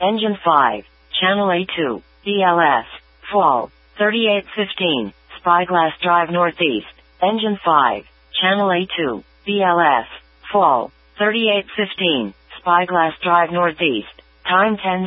Engine 5, Channel A2, BLS, Fall, 3815, Spyglass Drive Northeast. Engine 5, Channel A2, BLS, Fall, 3815, Spyglass Drive Northeast. Time 10